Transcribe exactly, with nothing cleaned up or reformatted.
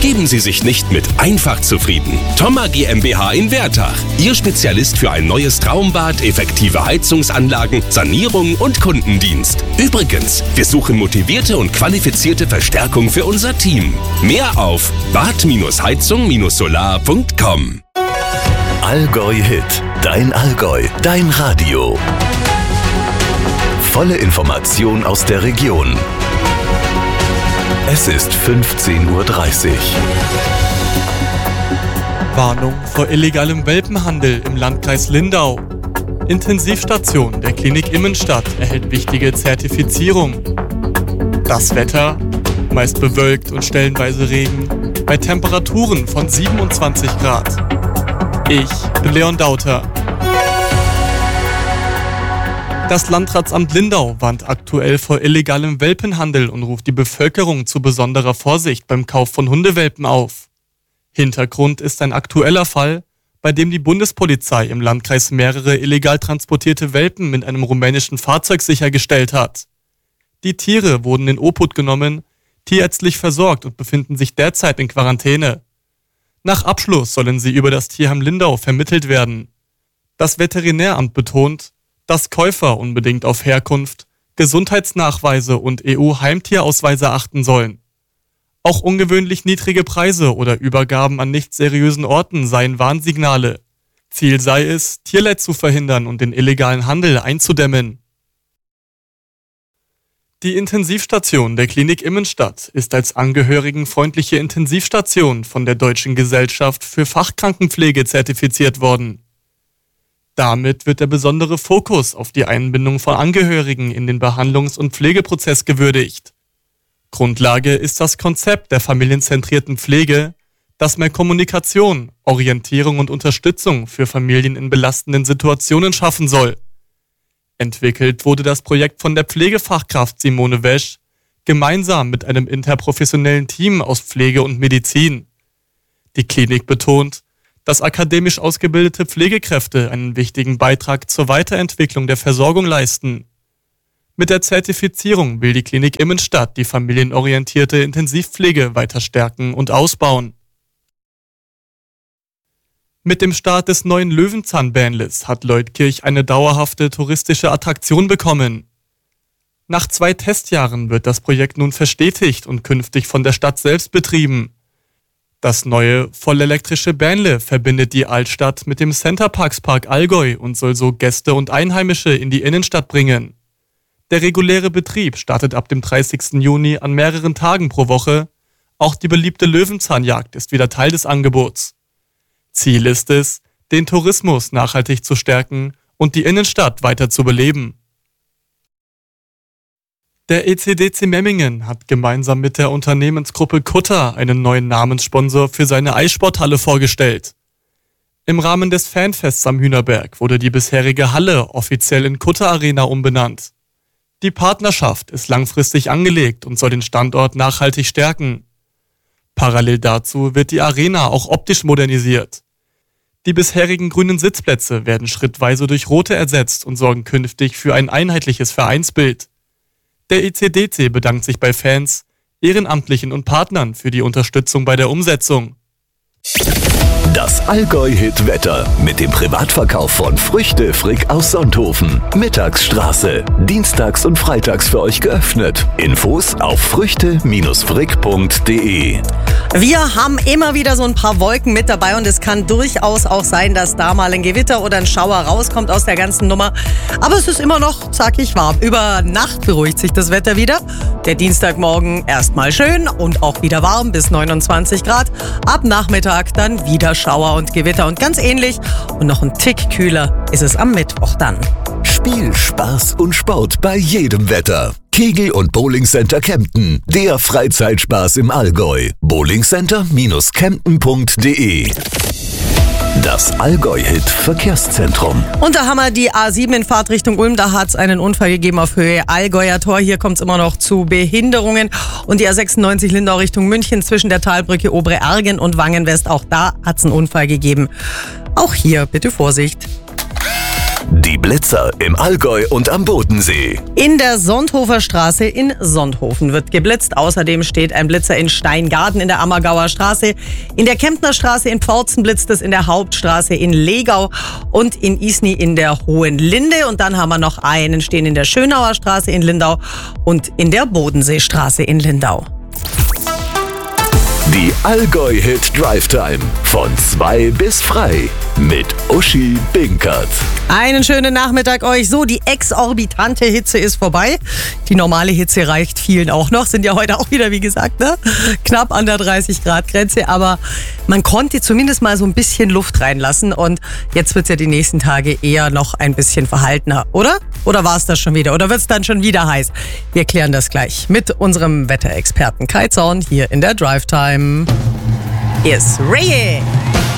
Geben Sie sich nicht mit einfach zufrieden. Thoma GmbH in Wertach. Ihr Spezialist für ein neues Traumbad, effektive Heizungsanlagen, Sanierung und Kundendienst. Übrigens, wir suchen motivierte und qualifizierte Verstärkung für unser Team. Mehr auf bad heizung solar punkt com. Allgäu Hit. Dein Allgäu. Dein Radio. Volle Information aus der Region. Es ist fünfzehn Uhr dreißig. Warnung vor illegalem Welpenhandel im Landkreis Lindau. Intensivstation der Klinik Immenstadt erhält wichtige Zertifizierung. Das Wetter, meist bewölkt und stellenweise Regen, bei Temperaturen von siebenundzwanzig Grad. Ich bin Leon Dauter. Das Landratsamt Lindau warnt aktuell vor illegalem Welpenhandel und ruft die Bevölkerung zu besonderer Vorsicht beim Kauf von Hundewelpen auf. Hintergrund ist ein aktueller Fall, bei dem die Bundespolizei im Landkreis mehrere illegal transportierte Welpen mit einem rumänischen Fahrzeug sichergestellt hat. Die Tiere wurden in Obhut genommen, tierärztlich versorgt und befinden sich derzeit in Quarantäne. Nach Abschluss sollen sie über das Tierheim Lindau vermittelt werden. Das Veterinäramt betont, dass Käufer unbedingt auf Herkunft, Gesundheitsnachweise und E U-Heimtierausweise achten sollen. Auch ungewöhnlich niedrige Preise oder Übergaben an nicht seriösen Orten seien Warnsignale. Ziel sei es, Tierleid zu verhindern und den illegalen Handel einzudämmen. Die Intensivstation der Klinik Immenstadt ist als angehörigenfreundliche Intensivstation von der Deutschen Gesellschaft für Fachkrankenpflege zertifiziert worden. Damit wird der besondere Fokus auf die Einbindung von Angehörigen in den Behandlungs- und Pflegeprozess gewürdigt. Grundlage ist das Konzept der familienzentrierten Pflege, das mehr Kommunikation, Orientierung und Unterstützung für Familien in belastenden Situationen schaffen soll. Entwickelt wurde das Projekt von der Pflegefachkraft Simone Wesch, gemeinsam mit einem interprofessionellen Team aus Pflege und Medizin. Die Klinik betont, dass akademisch ausgebildete Pflegekräfte einen wichtigen Beitrag zur Weiterentwicklung der Versorgung leisten. Mit der Zertifizierung will die Klinik Immenstadt die familienorientierte Intensivpflege weiter stärken und ausbauen. Mit dem Start des neuen Löwenzahn-Bähnles hat Leutkirch eine dauerhafte touristische Attraktion bekommen. Nach zwei Testjahren wird das Projekt nun verstetigt und künftig von der Stadt selbst betrieben. Das neue, vollelektrische Bähnle verbindet die Altstadt mit dem Centerparks Park Allgäu und soll so Gäste und Einheimische in die Innenstadt bringen. Der reguläre Betrieb startet ab dem dreißigsten Juni an mehreren Tagen pro Woche. Auch die beliebte Löwenzahnjagd ist wieder Teil des Angebots. Ziel ist es, den Tourismus nachhaltig zu stärken und die Innenstadt weiter zu beleben. Der E C D C Memmingen hat gemeinsam mit der Unternehmensgruppe Kutter einen neuen Namenssponsor für seine Eissporthalle vorgestellt. Im Rahmen des Fanfests am Hühnerberg wurde die bisherige Halle offiziell in Kutter Arena umbenannt. Die Partnerschaft ist langfristig angelegt und soll den Standort nachhaltig stärken. Parallel dazu wird die Arena auch optisch modernisiert. Die bisherigen grünen Sitzplätze werden schrittweise durch rote ersetzt und sorgen künftig für ein einheitliches Vereinsbild. Der E C D C bedankt sich bei Fans, Ehrenamtlichen und Partnern für die Unterstützung bei der Umsetzung. Das Allgäu-Hit-Wetter mit dem Privatverkauf von Früchte Frick aus Sonthofen. Mittagsstraße. Dienstags und freitags für euch geöffnet. Infos auf früchte frick punkt de. Wir haben immer wieder so ein paar Wolken mit dabei und es kann durchaus auch sein, dass da mal ein Gewitter oder ein Schauer rauskommt aus der ganzen Nummer. Aber es ist immer noch zackig warm. Über Nacht beruhigt sich das Wetter wieder. Der Dienstagmorgen erstmal schön und auch wieder warm bis neunundzwanzig Grad. Ab Nachmittag dann wieder Schauer und Gewitter und ganz ähnlich und noch ein Tick kühler ist es am Mittwoch dann. Spiel, Spaß und Sport bei jedem Wetter. Kegel- und Bowlingcenter Kempten. Der Freizeitspaß im Allgäu. bowlingcenter Kempten punkt de. Das Allgäu-Hit-Verkehrszentrum. Und da haben wir die A sieben in Fahrtrichtung Ulm. Da hat es einen Unfall gegeben auf Höhe Allgäuer Tor. Hier kommt es immer noch zu Behinderungen. Und die A sechsundneunzig Lindau Richtung München zwischen der Talbrücke Obere Ergen und Wangenwest. Auch da hat es einen Unfall gegeben. Auch hier bitte Vorsicht. Die Blitzer im Allgäu und am Bodensee. In der Sonthofer Straße in Sonthofen wird geblitzt. Außerdem steht ein Blitzer in Steingarten in der Ammergauer Straße. In der Kemptner Straße in Pforzen blitzt es, in der Hauptstraße in Legau und in Isny in der Hohen Linde. Und dann haben wir noch einen stehen in der Schönauer Straße in Lindau und in der Bodenseestraße in Lindau. Die Allgäu-Hit Drive Time von zwei bis frei mit Uschi Binkert. Einen schönen Nachmittag euch. So, die exorbitante Hitze ist vorbei. Die normale Hitze reicht vielen auch noch. Sind ja heute auch wieder, wie gesagt, ne? Knapp an der dreißig Grad Grenze. Aber man konnte zumindest mal so ein bisschen Luft reinlassen. Und jetzt wird es ja die nächsten Tage eher noch ein bisschen verhaltener, oder? Oder war es das schon wieder? Oder wird es dann schon wieder heiß? Wir klären das gleich mit unserem Wetterexperten Kai Zorn hier in der Drive Time. Here's Ray.